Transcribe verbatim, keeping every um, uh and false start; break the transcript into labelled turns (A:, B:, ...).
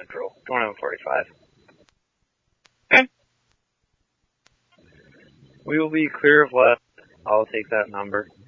A: Central. twenty-one forty-five.
B: Okay.
A: We will be clear of left. I'll take that number.